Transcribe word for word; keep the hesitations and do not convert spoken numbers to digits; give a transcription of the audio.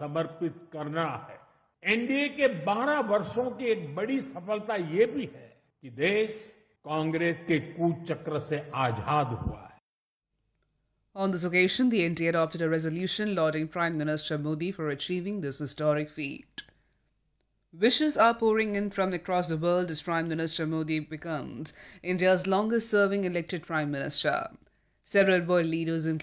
समर्पित करना है। एनडीए के बारह वर्षों की एक बड़ी सफलता ये भी है कि देश कांग्रेस के कूचक्र से आजाद हुआ है। On this occasion, the N D A adopted a resolution lauding Prime Minister Modi for achieving this historic feat. Wishes are pouring in from across the world as Prime Minister Modi becomes India's longest serving elected Prime Minister. Several world leaders, including